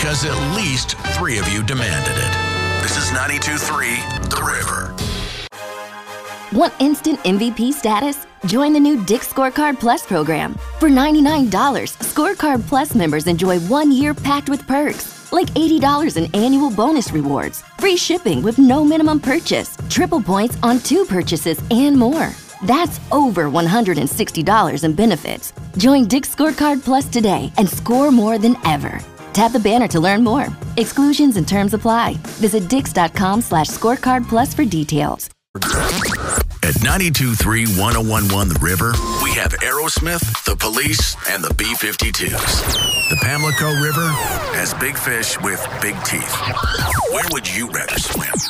because at least 3 of you demanded it. This is 92.3 The River. Want instant MVP status? Join the new Dick's Scorecard Plus program. For $99, Scorecard Plus members enjoy 1 year packed with perks, like $80 in annual bonus rewards, free shipping with no minimum purchase, triple points on 2 purchases, and more. That's over $160 in benefits. Join Dick's Scorecard Plus today and score more than ever. Tap the banner to learn more. Exclusions and terms apply. Visit dix.com/scorecard plus for details. At 92.3 1011 The River, we have Aerosmith, the Police, and the B-52s. The Pamlico River has big fish with big teeth. Where would you rather swim?